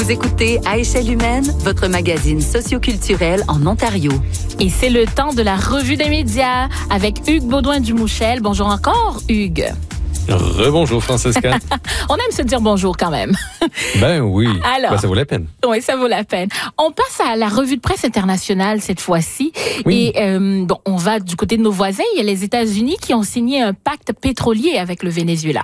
Vous écoutez À échelle humaine, votre magazine socioculturel en Ontario. Et c'est le temps de la revue des médias avec Hugues Baudouin-Dumouchel. Bonjour encore, Hugues. Rebonjour, Francesca. On aime se dire bonjour quand même. Ben oui, Alors, ça vaut la peine. Oui, ça vaut la peine. On passe à la revue de presse internationale cette fois-ci. Oui. Et on va du côté de nos voisins. Il y a les États-Unis qui ont signé un pacte pétrolier avec le Venezuela.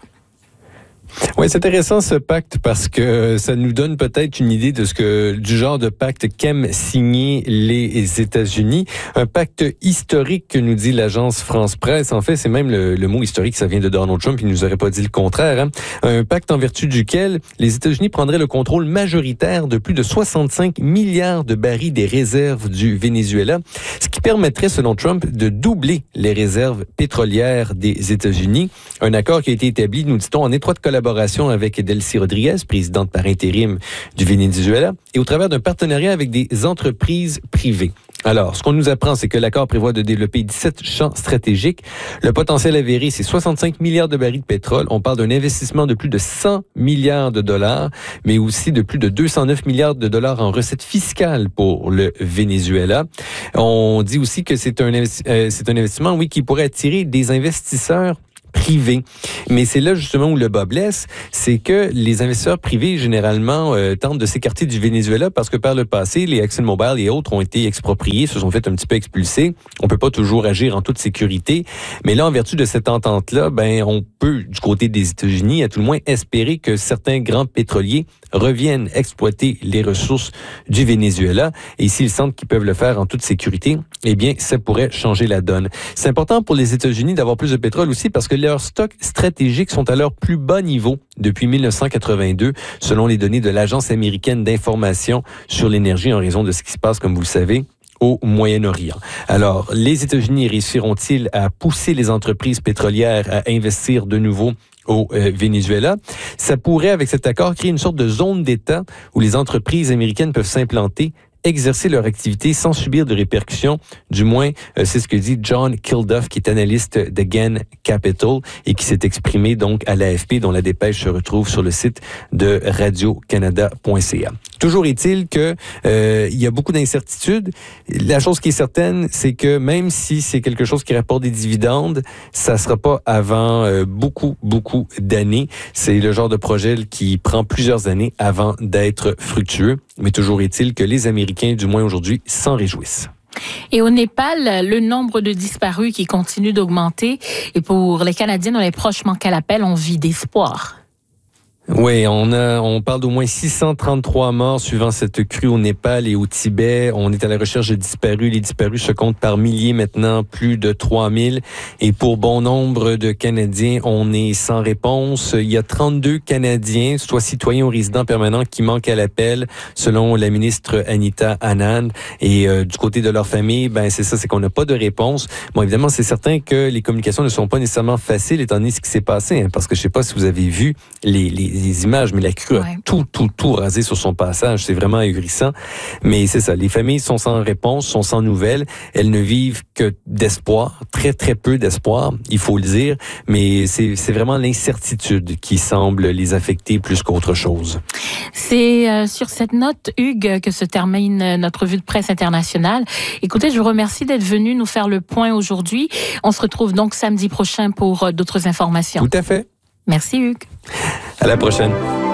Oui, c'est intéressant ce pacte parce que ça nous donne peut-être une idée du genre de pacte qu'aiment signer les États-Unis. Un pacte historique que nous dit l'agence France Presse. En fait, c'est même le mot historique, ça vient de Donald Trump, il nous aurait pas dit le contraire. Hein? Un pacte en vertu duquel les États-Unis prendraient le contrôle majoritaire de plus de 65 milliards de barils des réserves du Venezuela, ce qui permettrait, selon Trump, de doubler les réserves pétrolières des États-Unis. Un accord qui a été établi, nous dit-on, en étroite collaboration avec Delcy Rodriguez, présidente par intérim du Venezuela, et au travers d'un partenariat avec des entreprises privées. Alors, ce qu'on nous apprend, c'est que l'accord prévoit de développer 17 champs stratégiques. Le potentiel avéré, c'est 65 milliards de barils de pétrole. On parle d'un investissement de plus de 100 milliards de dollars, mais aussi de plus de 209 milliards de dollars en recettes fiscales pour le Venezuela. On dit aussi que c'est un investissement, oui, qui pourrait attirer des investisseurs privés. Mais c'est là justement où le bas blesse, c'est que les investisseurs privés, généralement, tentent de s'écarter du Venezuela parce que par le passé, les ExxonMobil et autres ont été expropriés, se sont fait un petit peu expulser. On peut pas toujours agir en toute sécurité. Mais là, en vertu de cette entente-là, on peut, du côté des États-Unis, à tout le moins espérer que certains grands pétroliers reviennent exploiter les ressources du Venezuela. Et s'ils sentent qu'ils peuvent le faire en toute sécurité, eh bien, ça pourrait changer la donne. C'est important pour les États-Unis d'avoir plus de pétrole aussi parce que leurs stocks stratégiques sont à leur plus bas niveau depuis 1982, selon les données de l'Agence américaine d'information sur l'énergie en raison de ce qui se passe, comme vous le savez, au Moyen-Orient. Alors, les États-Unis réussiront-ils à pousser les entreprises pétrolières à investir de nouveau au Venezuela? Ça pourrait, avec cet accord, créer une sorte de zone d'État où les entreprises américaines peuvent s'implanter, exercer leur activité sans subir de répercussions. Du moins, c'est ce que dit John Kilduff, qui est analyste de Gann Capital et qui s'est exprimé donc à l'AFP, dont la dépêche se retrouve sur le site de radiocanada.ca. Toujours est-il que il y a beaucoup d'incertitudes. La chose qui est certaine, c'est que même si c'est quelque chose qui rapporte des dividendes, ça sera pas avant beaucoup d'années. C'est le genre de projet qui prend plusieurs années avant d'être fructueux. Mais toujours est-il que les Américains, du moins aujourd'hui, s'en réjouissent. Et au Népal, le nombre de disparus qui continue d'augmenter. Et pour les Canadiens dont les proches manquent à l'appel, on vit d'espoir. Oui, on parle d'au moins 633 morts suivant cette crue au Népal et au Tibet. On est à la recherche de disparus. Les disparus se comptent par milliers maintenant, plus de 3000. Et pour bon nombre de Canadiens, on est sans réponse. Il y a 32 Canadiens, soit citoyens ou résidents permanents, qui manquent à l'appel, selon la ministre Anita Anand. Et du côté de leur famille, c'est ça, c'est qu'on n'a pas de réponse. Bon, évidemment, c'est certain que les communications ne sont pas nécessairement faciles, étant donné ce qui s'est passé, parce que je sais pas si vous avez vu les images, mais la crue a tout rasé sur son passage. C'est vraiment ahurissant. Mais c'est ça, les familles sont sans réponse, sont sans nouvelles. Elles ne vivent que d'espoir, très, très peu d'espoir, il faut le dire. Mais c'est vraiment l'incertitude qui semble les affecter plus qu'autre chose. C'est sur cette note, Hugues, que se termine notre revue de presse internationale. Écoutez, je vous remercie d'être venu nous faire le point aujourd'hui. On se retrouve donc samedi prochain pour d'autres informations. Tout à fait. Merci, Hugues. À la prochaine.